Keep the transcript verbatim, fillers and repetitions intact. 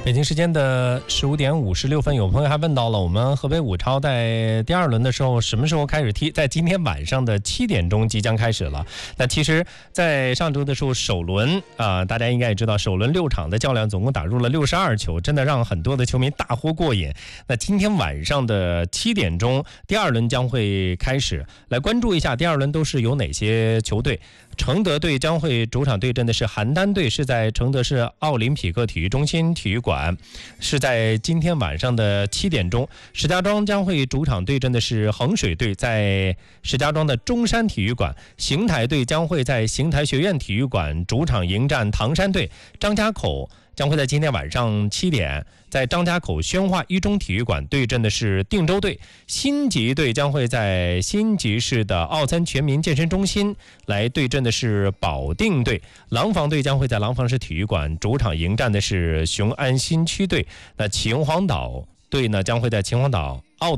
北京时间的十五点五十六分，有朋友还问到了我们河北武超在第二轮的时候什么时候开始踢？在今天晚上的七点钟即将开始了。那其实，在上周的时候首轮啊、呃，大家应该也知道，首轮六场的较量总共打入了六十二球，真的让很多的球迷大呼过瘾。那今天晚上的七点钟，第二轮将会开始，来关注一下第二轮都是有哪些球队。承德队将会主场对阵的是邯郸队，是在承德市奥林匹克体育中心体育馆，是在今天晚上的七点钟。石家庄将会主场对阵的是衡水队，在石家庄的中山体育馆。邢台队将会在邢台学院体育馆主场迎战唐山队。张家口将会在今天晚上七点，在张家口宣化一中体育馆对阵的是定州队。新集队将会在新集市的奥森全民健身中心来对阵的是保定队。廊坊队将会在廊坊市体育馆主场迎战的是雄安新区队。那秦皇岛队呢将会在秦皇岛